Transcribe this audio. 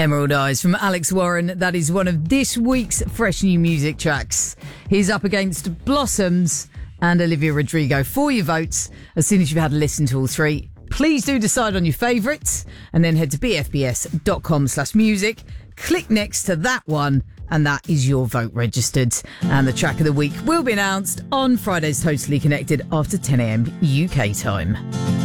Emerald Eyes from Alex Warren. That is one of this week's fresh new music tracks. He's up against Blossoms and Olivia Rodrigo. For your votes, as soon as you've had a listen to all three, please do decide on your favourites and then head to bfbs.com/music. Click next to that one and that is your vote registered. And the track of the week will be announced on Friday's Totally Connected after 10 a.m. UK time.